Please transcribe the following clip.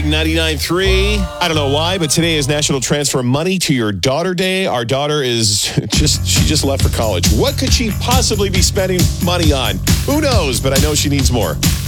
99.3. I don't know why, but today is National Transfer Money to Your Daughter Day. Our daughter she just left for college. What could she possibly be spending money on? Who knows, but I know she needs more.